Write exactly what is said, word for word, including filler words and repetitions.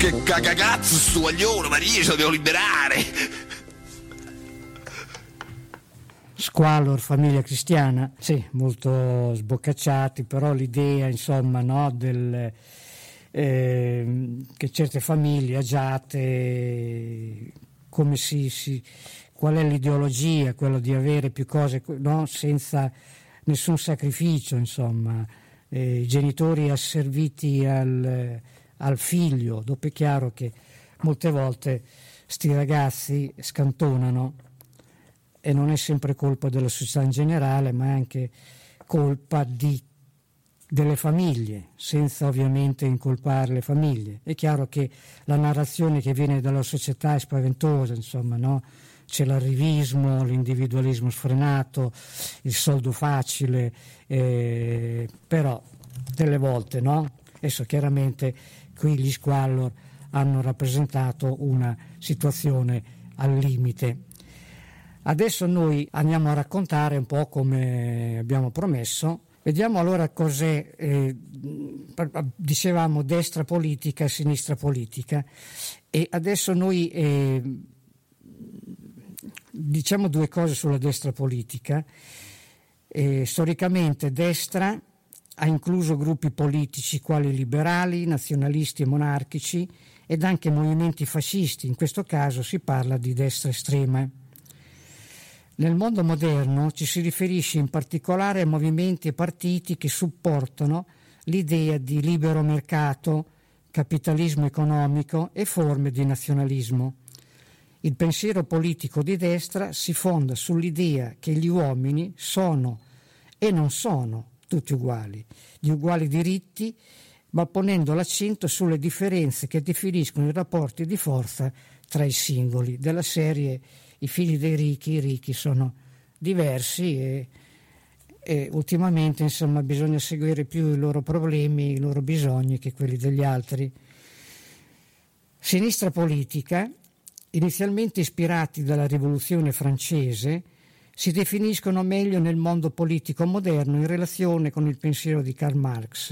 Che cagacazzo sto guaglione, Maria, ci dobbiamo liberare. Squallor, famiglia cristiana, sì, molto sboccacciati, però l'idea, insomma, no, del, eh, che certe famiglie agiate, come si, si, qual è l'ideologia, quello di avere più cose, no, senza nessun sacrificio, insomma, eh, i genitori asserviti al, al figlio, dopo è chiaro che molte volte sti ragazzi scantonano. E non è sempre colpa della società in generale, ma è anche colpa di, delle famiglie, senza ovviamente incolpare le famiglie. È chiaro che la narrazione che viene dalla società è spaventosa, insomma, no? C'è l'arrivismo, l'individualismo sfrenato, il soldo facile, eh, però delle volte, no? Adesso chiaramente qui gli Squallor hanno rappresentato una situazione al limite. Adesso noi andiamo a raccontare un po' come abbiamo promesso. Vediamo allora cos'è, eh, dicevamo destra politica e sinistra politica, e adesso noi eh, diciamo due cose sulla destra politica. Eh, storicamente destra ha incluso gruppi politici quali liberali, nazionalisti e monarchici ed anche movimenti fascisti, in questo caso si parla di destra estrema. Nel mondo moderno ci si riferisce in particolare a movimenti e partiti che supportano l'idea di libero mercato, capitalismo economico e forme di nazionalismo. Il pensiero politico di destra si fonda sull'idea che gli uomini sono e non sono tutti uguali, di uguali diritti, ma ponendo l'accento sulle differenze che definiscono i rapporti di forza tra i singoli, della serie i figli dei ricchi, i ricchi sono diversi e, e ultimamente insomma bisogna seguire più i loro problemi, i loro bisogni che quelli degli altri. Sinistra politica, inizialmente ispirati dalla rivoluzione francese, si definiscono meglio nel mondo politico moderno in relazione con il pensiero di Karl Marx.